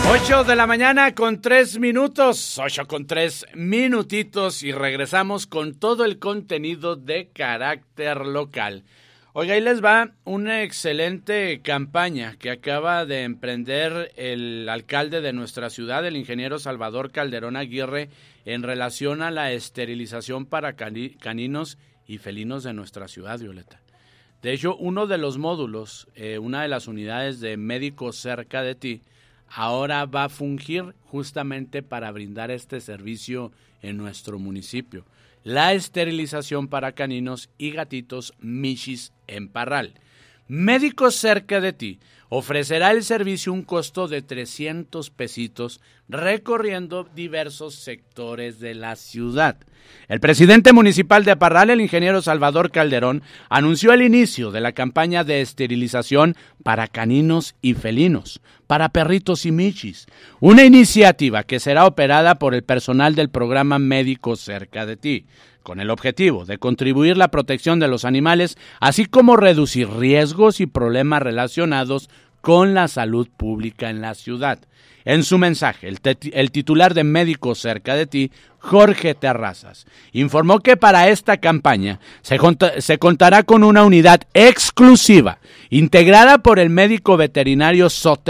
8 de la mañana con 3 minutos, 8 con 3 minutitos y regresamos con todo el contenido de carácter local. Oiga, ahí les va una excelente campaña que acaba de emprender el alcalde de nuestra ciudad, el ingeniero Salvador Calderón Aguirre, en relación a la esterilización para caninos y felinos de nuestra ciudad, Violeta. De hecho, uno de los módulos, una de las unidades de Médicos Cerca de Ti, ahora va a fungir justamente para brindar este servicio en nuestro municipio. La esterilización para caninos y gatitos Michis en Parral. Médicos Cerca de Ti ofrecerá el servicio a un costo de 300 pesitos recorriendo diversos sectores de la ciudad. El presidente municipal de Parral, el ingeniero Salvador Calderón, anunció el inicio de la campaña de esterilización para caninos y felinos, para perritos y michis, una iniciativa que será operada por el personal del programa Médicos Cerca de Ti, con el objetivo de contribuir a la protección de los animales, así como reducir riesgos y problemas relacionados con la salud pública en la ciudad. En su mensaje, el titular de Médicos Cerca de Ti, Jorge Terrazas, informó que para esta campaña se contará con una unidad exclusiva, integrada por el médico veterinario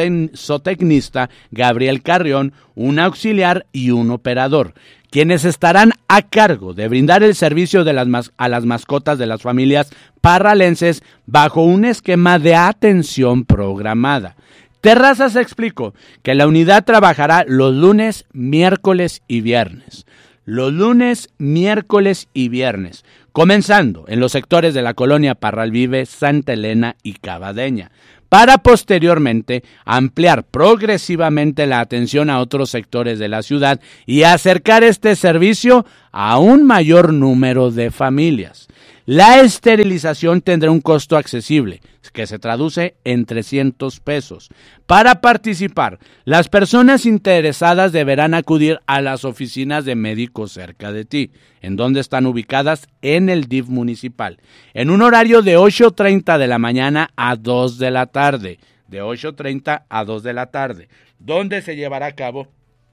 zootecnista Gabriel Carrión, un auxiliar y un operador, quienes estarán a cargo de brindar el servicio a las mascotas de las familias parralenses bajo un esquema de atención programada. Terrazas explicó que la unidad trabajará los lunes, miércoles y viernes. Los lunes, miércoles y viernes, comenzando en los sectores de la colonia Parral Vive, Santa Elena y Cabadeña, para posteriormente ampliar progresivamente la atención a otros sectores de la ciudad y acercar este servicio a un mayor número de familias. La esterilización tendrá un costo accesible, que se traduce en 300 pesos. Para participar, las personas interesadas deberán acudir a las oficinas de Médicos Cerca de Ti, en donde están ubicadas en el DIF municipal, en un horario de 8:30 de la mañana a 2 de la tarde, de 8:30 a 2 de la tarde, donde se llevará a cabo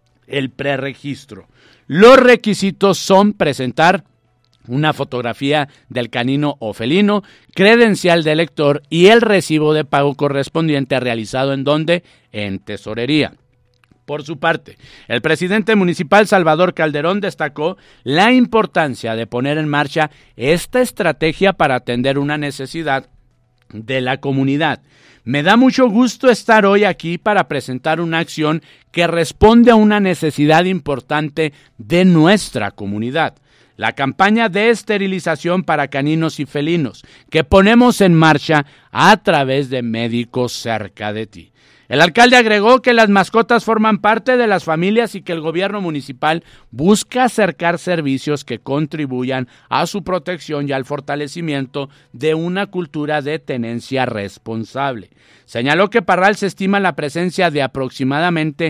el preregistro. Los requisitos son presentar una fotografía del canino o felino, credencial de lector y el recibo de pago correspondiente realizado en donde, en tesorería. Por su parte, el presidente municipal Salvador Calderón destacó la importancia de poner en marcha esta estrategia para atender una necesidad de la comunidad. Me da mucho gusto estar hoy aquí para presentar una acción que responde a una necesidad importante de nuestra comunidad. La campaña de esterilización para caninos y felinos que ponemos en marcha a través de Médicos Cerca de Ti. El alcalde agregó que las mascotas forman parte de las familias y que el gobierno municipal busca acercar servicios que contribuyan a su protección y al fortalecimiento de una cultura de tenencia responsable. Señaló que Parral se estima la presencia de aproximadamente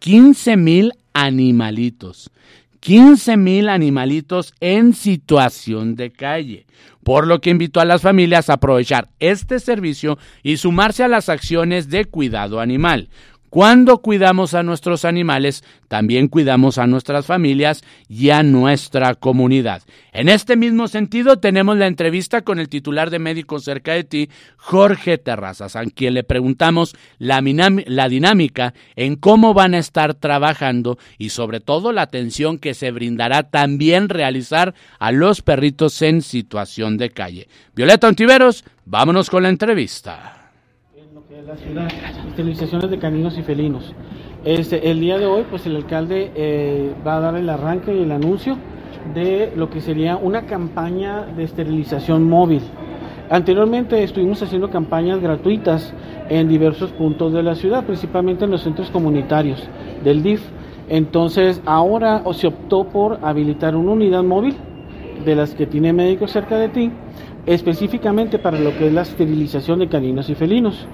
15,000 animalitos. 15,000 animalitos en situación de calle, por lo que invitó a las familias a aprovechar este servicio y sumarse a las acciones de cuidado animal. Cuando cuidamos a nuestros animales, también cuidamos a nuestras familias y a nuestra comunidad. En este mismo sentido, tenemos la entrevista con el titular de Médicos Cerca de Ti, Jorge Terrazas, a quien le preguntamos la dinámica en cómo van a estar trabajando y sobre todo la atención que se brindará también realizar a los perritos en situación de calle. Violeta Ontiveros, vámonos con la entrevista. La ciudad, esterilizaciones de caninos y felinos. El día de hoy, pues el alcalde va a dar el arranque y el anuncio de lo que sería una campaña de esterilización móvil. Anteriormente estuvimos haciendo campañas gratuitas en diversos puntos de la ciudad, principalmente en los centros comunitarios del DIF. Entonces, ahora se optó por habilitar una unidad móvil de las que tiene Médicos Cerca de Ti, específicamente para lo que es la esterilización de caninos y felinos.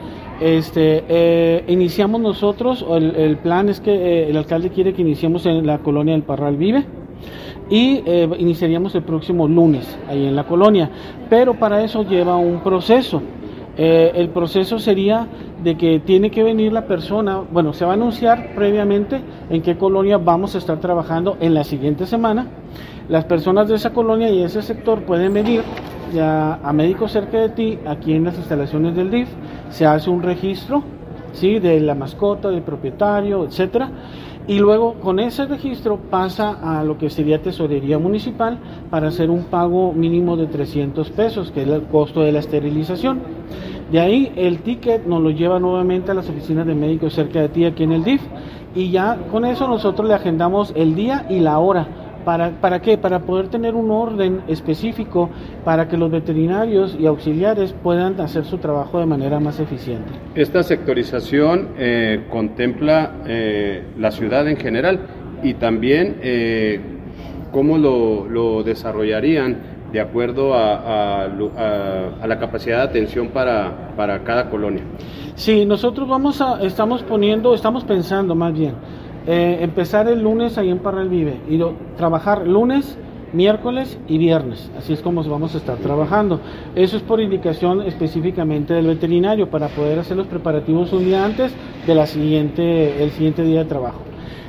Iniciamos nosotros, el plan es que el alcalde quiere que iniciemos en la colonia del Parral Vive y iniciaríamos el próximo lunes ahí en la colonia, pero para eso lleva un proceso. El proceso sería de que tiene que venir la persona, bueno, se va a anunciar previamente en qué colonia vamos a estar trabajando en la siguiente semana. Las personas de esa colonia y ese sector pueden venir ya a Médico Cerca de Ti, aquí en las instalaciones del DIF, se hace un registro, ¿sí?, de la mascota, del propietario, etcétera. Y luego con ese registro pasa a lo que sería Tesorería Municipal para hacer un pago mínimo de 300 pesos, que es el costo de la esterilización. De ahí el ticket nos lo lleva nuevamente a las oficinas de Médico Cerca de Ti aquí en el DIF, y ya con eso nosotros le agendamos el día y la hora. ¿Para qué? Para poder tener un orden específico para que los veterinarios y auxiliares puedan hacer su trabajo de manera más eficiente. Esta sectorización contempla la ciudad en general y también cómo lo desarrollarían de acuerdo a la capacidad de atención para cada colonia. Sí, nosotros estamos pensando más bien empezar el lunes ahí en Parral Vive y trabajar lunes, miércoles y viernes, así es como vamos a estar trabajando. Eso es por indicación específicamente del veterinario para poder hacer los preparativos un día antes de el siguiente día de trabajo.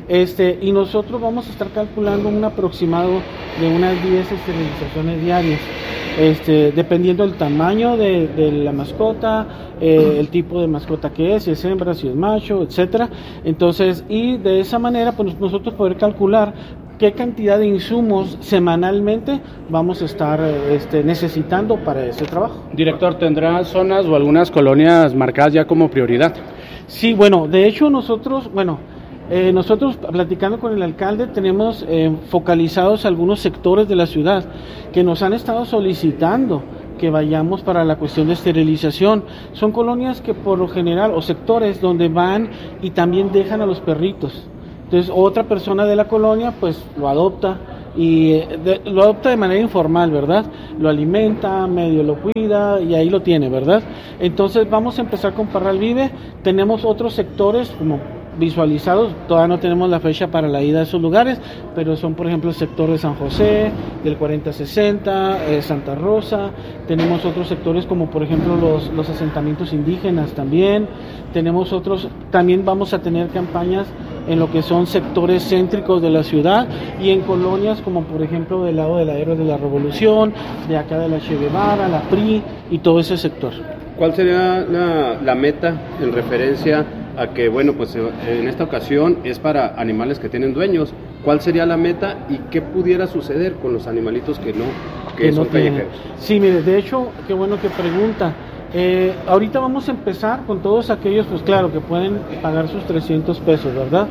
Y nosotros vamos a estar calculando un aproximado de unas 10 esterilizaciones diarias, dependiendo del tamaño de la mascota, el tipo de mascota que es, si es hembra, si es macho, etcétera. Entonces, y de esa manera, pues nosotros poder calcular qué cantidad de insumos semanalmente vamos a estar necesitando para ese trabajo. Director, ¿tendrá zonas o algunas colonias marcadas ya como prioridad? Sí, bueno, de hecho nosotros platicando con el alcalde tenemos focalizados algunos sectores de la ciudad que nos han estado solicitando que vayamos para la cuestión de esterilización. Son colonias que por lo general, o sectores donde van y también dejan a los perritos. Entonces otra persona de la colonia pues lo adopta y lo adopta de manera informal, ¿verdad? Lo alimenta, medio lo cuida y ahí lo tiene, ¿verdad? Entonces vamos a empezar con Parral Vive. Tenemos otros sectores como visualizados, todavía no tenemos la fecha para la ida a esos lugares, pero son por ejemplo el sector de San José, del 4060, Santa Rosa. Tenemos otros sectores como por ejemplo los asentamientos indígenas también. Tenemos otros, también vamos a tener campañas en lo que son sectores céntricos de la ciudad y en colonias como por ejemplo del lado de la Héroe de la Revolución, de acá de la Che Guevara, la PRI y todo ese sector. ¿Cuál sería la meta en referencia a que, bueno, pues en esta ocasión es para animales que tienen dueños? ¿Cuál sería la meta y qué pudiera suceder con los animalitos que son callejeros? Sí, mire, de hecho, qué bueno que pregunta. Ahorita vamos a empezar con todos aquellos, pues claro, que pueden pagar sus 300 pesos, ¿verdad?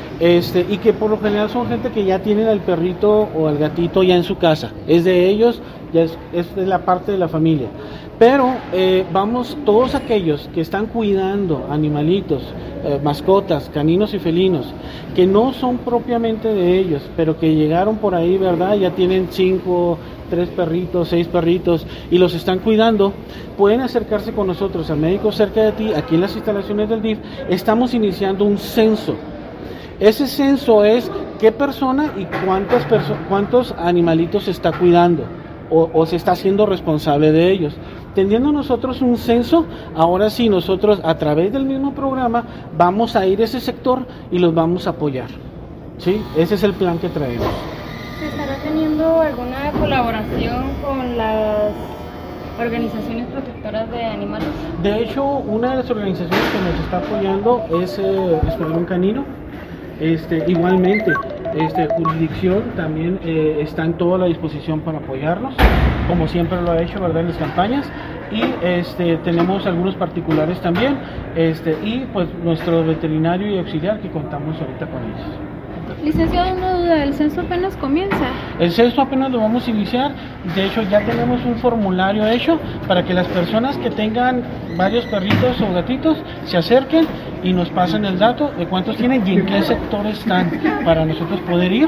Y que por lo general son gente que ya tienen al perrito o al gatito ya en su casa. Es de ellos, ya es de la parte de la familia. Pero vamos, todos aquellos que están cuidando animalitos, mascotas, caninos y felinos, que no son propiamente de ellos, pero que llegaron por ahí, ¿verdad? Ya tienen 5, 3 perritos, 6 perritos y los están cuidando, pueden acercarse con nosotros a Médico Cerca de Ti, aquí en las instalaciones del DIF. Estamos iniciando un censo. Ese censo es qué persona y cuántos animalitos se está cuidando o se está haciendo responsable de ellos. Teniendo nosotros un censo, ahora sí nosotros a través del mismo programa vamos a ir a ese sector y los vamos a apoyar. ¿Sí? Ese es el plan que traemos. ¿Se estará teniendo alguna colaboración con las organizaciones protectoras de animales? De hecho, una de las organizaciones que nos está apoyando es Escuadrón Canino. Igualmente, jurisdicción también está en toda la disposición para apoyarnos, como siempre lo ha hecho, ¿verdad?, en las campañas. Y tenemos algunos particulares también, y pues nuestro veterinario y auxiliar que contamos ahorita con ellos. Licenciado, una duda, ¿el censo apenas comienza? El censo apenas lo vamos a iniciar. De hecho ya tenemos un formulario hecho para que las personas que tengan varios perritos o gatitos se acerquen y nos pasen el dato de cuántos tienen y en qué sector están para nosotros poder ir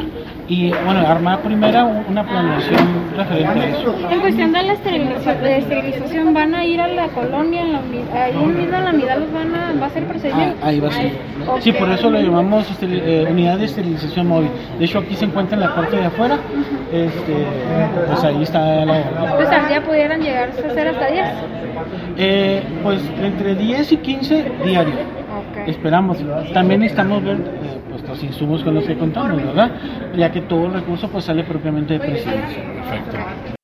y bueno, armar primero una planeación referente a eso. En cuestión de la esterilización, ¿van a ir a la colonia, ahí mismo en la unidad va a ser procedimiento? Ahí va a ser. Okay. Sí, por eso lo llamamos unidad de esterilización móvil. De hecho, aquí se encuentra en la parte de afuera. Pues ahí está la orden. Pues al día pudieran llegar a hacer hasta 10. Pues entre 10 y 15 diarios. Okay. Esperamos. También necesitamos ver pues los insumos con los que contamos, ¿verdad? Ya que todo el recurso pues sale propiamente de Presidencia. Perfecto.